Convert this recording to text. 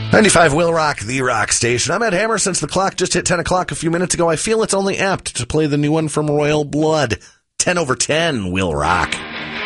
95 Will Rock, the rock station. I'm Ed Hammer. Since the clock just hit 10 o'clock a few minutes ago, I feel it's only apt to play the new one from Royal Blood. 10 over 10, Will Rock.